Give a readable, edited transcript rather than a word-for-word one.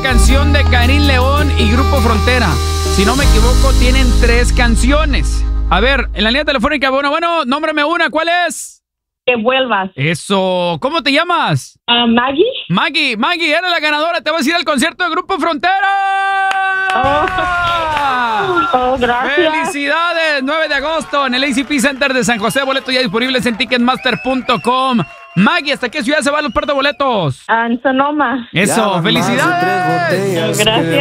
canción de Karin León y Grupo Frontera. Si no me equivoco, tienen 3 canciones. A ver, en la línea telefónica, bueno, nómbrame una, ¿cuál es? Que vuelvas. Eso, ¿cómo te llamas? Maggie. Maggie, eres la ganadora, te vas a ir al concierto de Grupo Frontera. Gracias. ¡Felicidades! 9 de agosto en el ACP Center de San José, boletos ya disponibles en ticketmaster.com. Maggie, ¿hasta qué ciudad se van los boletos? En Sonoma. Eso, felicidades. Gracias.